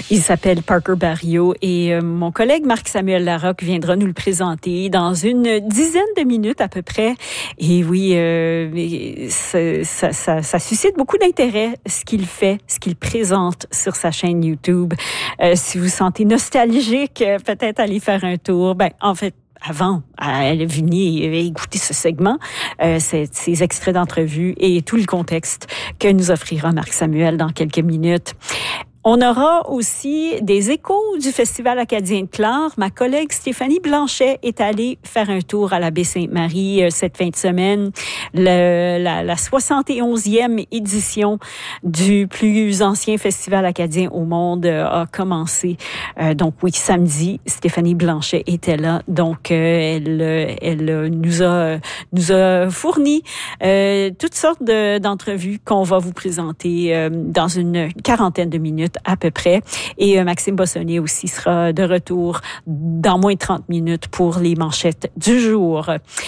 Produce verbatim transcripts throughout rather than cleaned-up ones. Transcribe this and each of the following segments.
Il s'appelle Parker Barrio et euh, mon collègue Marc-Samuel Larocque viendra nous le présenter dans une dizaine de minutes à peu près. Et oui, euh, ça, ça, ça, ça suscite beaucoup d'intérêt, ce qu'il fait, ce qu'il présente sur sa chaîne YouTube. Euh, si vous vous sentez nostalgique, peut-être aller faire un tour. Ben, en fait, avant, elle venir écouter ce segment, euh, ces, ces extraits d'entrevue et tout le contexte que nous offrira Marc-Samuel dans quelques minutes. On aura aussi des échos du Festival acadien de Clare. Ma collègue Stéphanie Blanchet est allée faire un tour à la baie Sainte-Marie euh, cette fin de semaine. Le, la, la soixante et onzième édition du plus ancien festival acadien au monde euh, a commencé. Euh, donc oui, samedi, Stéphanie Blanchet était là. Donc euh, elle, elle nous a nous a fourni euh, toutes sortes de, d'entrevues qu'on va vous présenter euh, dans une quarantaine de minutes à peu près. Et euh, Maxime Bossonnier aussi sera de retour dans moins de trente minutes pour les manchettes du jour.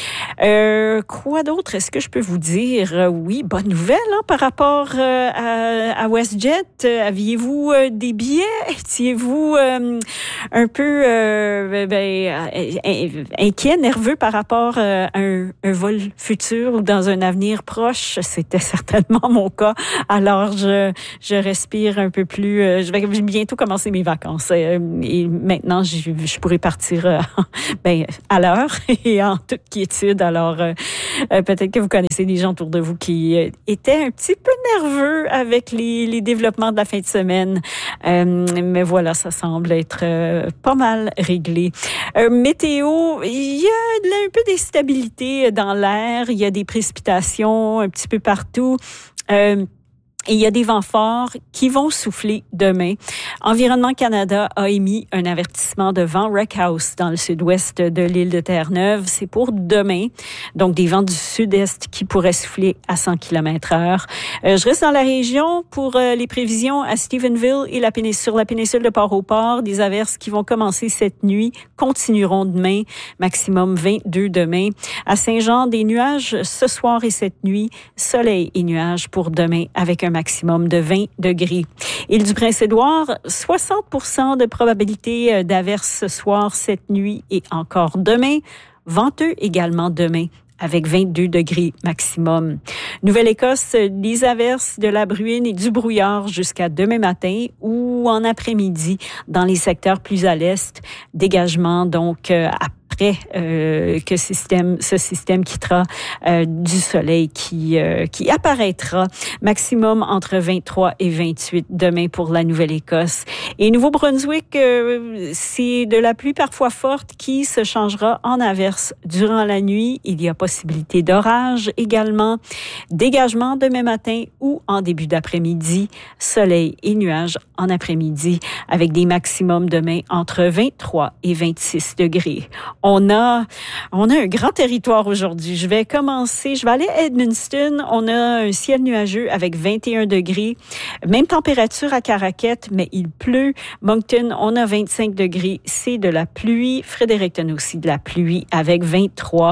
Euh, quoi d'autre est-ce que je peux vous dire? Euh, oui, bonne nouvelle hein, par rapport euh, à, à WestJet. Euh, aviez-vous euh, des billets? Étiez-vous euh, un peu euh, ben, euh, inquiet, nerveux par rapport euh, à un, un vol futur ou dans un avenir proche? C'était certainement mon cas. Alors, je, je respire un peu plus. Euh, je vais bientôt commencer mes vacances. Euh, et maintenant, je, je pourrai partir euh, ben, à l'heure et en toute quiétude. Alors, euh, euh, peut-être que vous connaissez des gens autour de vous qui euh, étaient un petit peu nerveux avec les, les développements de la fin de semaine. Euh, mais voilà, ça semble être euh, pas mal réglé. Euh, météo, il y a un peu d'instabilité dans l'air. Il y a des précipitations un petit peu partout. Euh, Et il y a des vents forts qui vont souffler demain. Environnement Canada a émis un avertissement de vent Wreckhouse dans le sud-ouest de l'île de Terre-Neuve. C'est pour demain. Donc, des vents du sud-est qui pourraient souffler à cent kilomètres heure. Euh, je reste dans la région pour euh, les prévisions à Stephenville et la péninsule, sur la péninsule de Port-au-Port. Des averses qui vont commencer cette nuit, continueront demain. Maximum vingt-deux demain. À Saint-Jean, des nuages ce soir et cette nuit. Soleil et nuages pour demain avec un maximum de vingt degrés. Île du Prince-Édouard, soixante pour cent de probabilité d'averse ce soir, cette nuit et encore demain. Venteux également demain avec vingt-deux degrés maximum. Nouvelle-Écosse, des averses, de la bruine et du brouillard jusqu'à demain matin ou en après-midi dans les secteurs plus à l'est. Dégagement donc euh, à après euh, que système, ce système quittera euh, du soleil qui, euh, qui apparaîtra. Maximum entre vingt-trois et vingt-huit demain pour la Nouvelle-Écosse. Et Nouveau-Brunswick, euh, c'est de la pluie parfois forte qui se changera en averse durant la nuit. Il y a possibilité d'orage également. Dégagement demain matin ou en début d'après-midi. Soleil et nuages en après-midi avec des maximums demain entre vingt-trois et vingt-six degrés. On a, on a un grand territoire aujourd'hui. Je vais commencer, je vais aller à Edmundston. On a un ciel nuageux avec vingt et un degrés. Même température à Caraquette, mais il pleut. Moncton, on a vingt-cinq degrés. C'est de la pluie. Fredericton aussi de la pluie avec vingt-trois.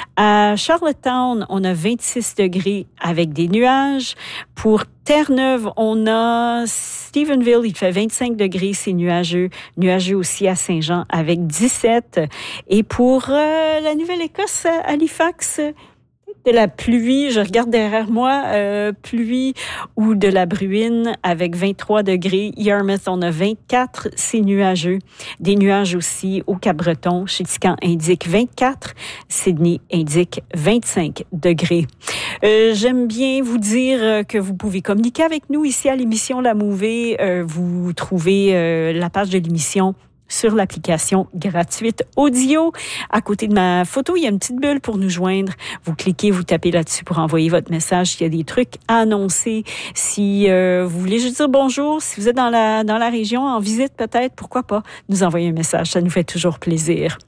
À Charlottetown, on a vingt-six degrés avec des nuages. Pour Terre-Neuve, on a Stephenville, il fait vingt-cinq degrés, c'est nuageux. Nuageux aussi à Saint-Jean avec dix-sept. Et pour euh, la Nouvelle-Écosse, Halifax, de la pluie, je regarde derrière moi, euh, pluie ou de la bruine avec vingt-trois degrés. Yarmouth, on a vingt-quatre, c'est nuageux. Des nuages aussi au Cap-Breton. Chéticamp indique vingt-quatre. Sydney indique vingt-cinq degrés. Euh, j'aime bien vous dire que vous pouvez communiquer avec nous ici à l'émission La Mouvée. Euh, vous trouvez euh, la page de l'émission sur l'application gratuite audio. À côté de ma photo, il y a une petite bulle pour nous joindre. Vous cliquez, vous tapez là-dessus pour envoyer votre message. S'il y a des trucs à annoncer, si euh, vous voulez juste dire bonjour, si vous êtes dans la, dans la région, en visite peut-être, pourquoi pas nous envoyer un message. Ça nous fait toujours plaisir.